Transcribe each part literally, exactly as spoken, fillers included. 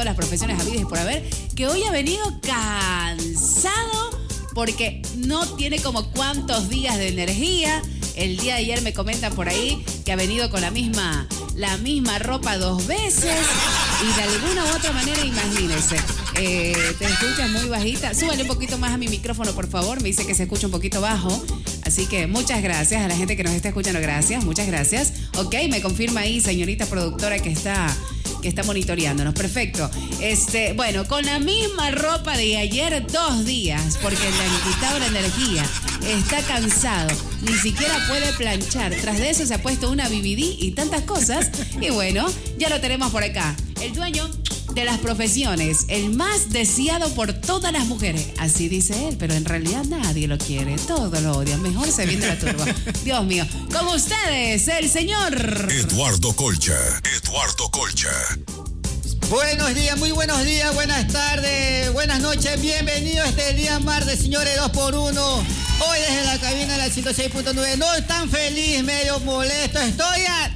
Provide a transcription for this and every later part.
todas las profesiones habidas y por haber, que hoy ha venido cansado porque no tiene como cuántos días de energía. El día de ayer me comentan por ahí que ha venido con la misma, la misma ropa dos veces y de alguna u otra manera, imagínense, eh, te escuchas muy bajita. Súbale un poquito más a mi micrófono, por favor. Me dice que se escucha un poquito bajo. Así que muchas gracias a la gente que nos está escuchando. Gracias, muchas gracias. Ok, me confirma ahí, señorita productora, que está... que está monitoreándonos. Perfecto. Este, bueno, con la misma ropa de ayer, dos días, porque le han quitado la energía. Está cansado. Ni siquiera puede planchar. Tras de eso se ha puesto una B B D y tantas cosas. Y bueno, ya lo tenemos por acá. El dueño de las profesiones, el más deseado por todas las mujeres. Así dice él, pero en realidad nadie lo quiere. Todos lo odian. Mejor se viene la turba. Dios mío. Con ustedes, el señor Eduardo Colcha. Eduardo Colcha. Buenos días, muy buenos días, buenas tardes, buenas noches. Bienvenidos este día martes, señores, dos por uno. Hoy desde la cabina de la ciento seis punto nueve. No tan feliz, medio molesto. Estoy a...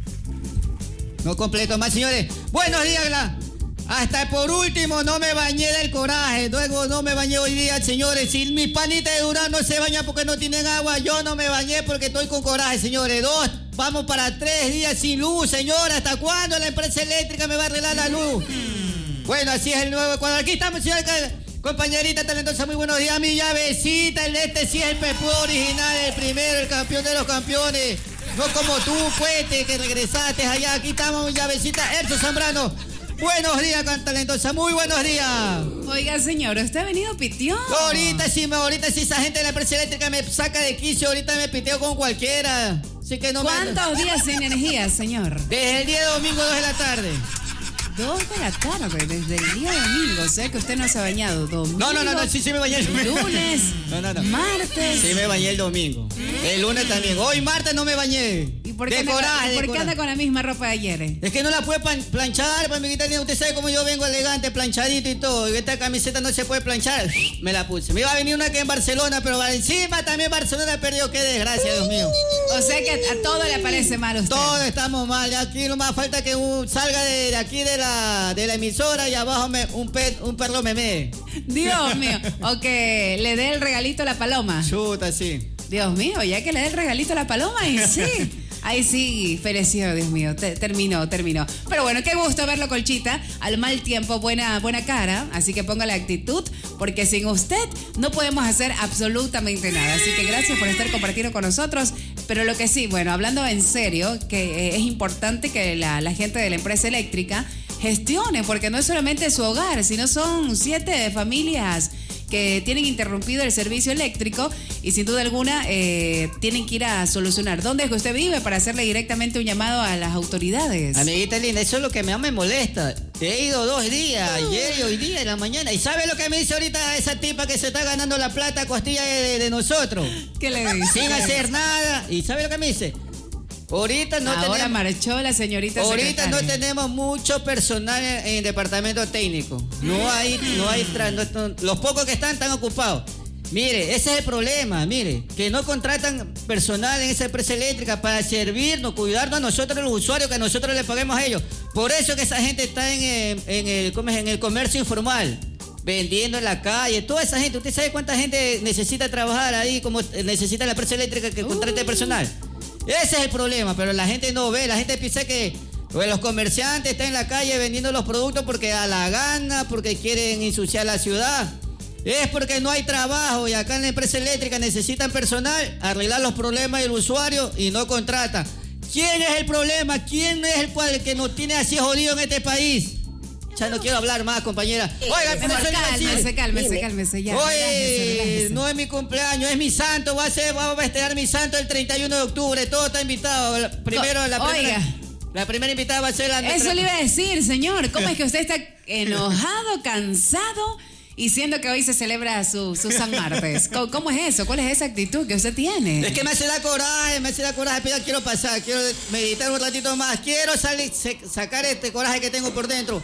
No completo más, señores. Buenos días, Gla. Hasta por último no me bañé del coraje. Luego no me bañé hoy día, señores. Si mis panitas de Durán no se bañan porque no tienen agua, yo no me bañé porque estoy con coraje, señores. Dos, vamos para tres días sin luz, señora. ¿Hasta cuándo la empresa eléctrica me va a arreglar la luz? Hmm. Bueno, así es el nuevo Ecuador. Aquí estamos, señora, compañerita talentosa. Muy buenos días, mi llavecita. El este sí es el Pepú original, el primero, el campeón de los campeones. No como tú, Puete, que regresaste allá. Aquí estamos, mi llavecita. Erzo Zambrano. Buenos días, talentosa, muy buenos días. Oiga, señor, ¿usted ha venido pitió? Ahorita sí, ahorita sí, esa gente de la empresa eléctrica me saca de quicio, ahorita me piteo con cualquiera. Así que no ¿Cuántos me... días sin energía, señor? Desde el día de domingo, dos de la tarde. Dos de la tarde, desde el día domingo, o sea que usted no se ha bañado. Domingo, no, no, no, no, sí, sí me bañé el lunes, no, no, no. martes. Sí me bañé el domingo. El lunes también. Hoy martes no me bañé. ¿Y por qué, de anda, coraje, ¿por de qué anda con la misma ropa de ayer? Es que no la puede planchar, pues, amiguita. Usted sabe cómo yo vengo elegante, planchadito y todo. Y esta camiseta no se puede planchar. Me la puse. Me iba a venir una que en Barcelona, pero encima también Barcelona perdió. Qué desgracia, Dios mío. O sea que a, a todo le parece mal a usted. Todos estamos mal. Aquí no más falta que un, salga de, de aquí de la, de la emisora y abajo me, un, pe, un perro me mee. Dios mío. O que le dé el regalito a la paloma. Chuta, sí. Dios mío, ya que le dé el regalito a la paloma y sí. Ahí sí, pereció, Dios mío, Te, terminó, terminó. Pero bueno, qué gusto verlo, Colchita. Al mal tiempo, buena, buena cara. Así que ponga la actitud, porque sin usted no podemos hacer absolutamente nada. Así que gracias por estar compartiendo con nosotros. Pero lo que sí, bueno, hablando en serio, que eh, es importante que la, la gente de la empresa eléctrica gestione, porque no es solamente su hogar, sino son siete familias que tienen interrumpido el servicio eléctrico y sin duda alguna eh, tienen que ir a solucionar. ¿Dónde es que usted vive para hacerle directamente un llamado a las autoridades? Amiguita linda, eso es lo que más me molesta. He ido dos días, ayer y hoy día en la mañana. ¿Y sabe lo que me dice ahorita esa tipa que se está ganando la plata a costilla de, de, de nosotros? ¿Qué le dice? Sin hacer nada. ¿Y sabe lo que me dice? Ahorita no Ahora tenemos, marchó la señorita Ahorita secretaria. no tenemos mucho personal en, en el departamento técnico. No hay, no hay, no, no, los pocos que están están ocupados. Mire, ese es el problema, mire, que no contratan personal en esa empresa eléctrica para servirnos, cuidarnos a nosotros los usuarios, que nosotros le paguemos a ellos. Por eso que esa gente está en, en, en, el, ¿cómo es? en el comercio informal, vendiendo en la calle, toda esa gente. ¿Usted sabe cuánta gente necesita trabajar ahí como necesita la empresa eléctrica que contrate personal? Ese es el problema, pero la gente no ve, la gente piensa que pues, los comerciantes están en la calle vendiendo los productos porque a la gana, porque quieren ensuciar la ciudad. Es porque no hay trabajo y acá en la empresa eléctrica necesitan personal, arreglar los problemas del usuario y no contratan. ¿Quién es el problema? ¿Quién es el cual que nos tiene así jodido en este país? Ya no quiero hablar más, compañera. Oiga, pero cálmese, cálmese, cálmese ya. Oye, no es mi cumpleaños, es mi santo. Voy a hacer, voy a festejar mi santo el treinta y uno de octubre. Todo está invitado. Primero, la primera, Oiga. la primera invitada va a ser la nuestra. Eso le iba a decir, señor. ¿Cómo es que usted está enojado, cansado y siendo que hoy se celebra su, su San Martes? ¿Cómo, ¿Cómo es eso? ¿Cuál es esa actitud que usted tiene? Es que me hace da coraje, me hace da coraje, pero ya quiero pasar, quiero meditar un ratito más, quiero salir, sacar este coraje que tengo por dentro.